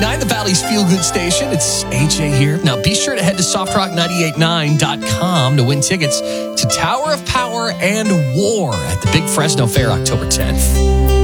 The Valley's Feel Good Station. It's AJ here. Now, be sure to head to softrock989.com to win tickets to Tower of Power and War at the Big Fresno Fair October 10th.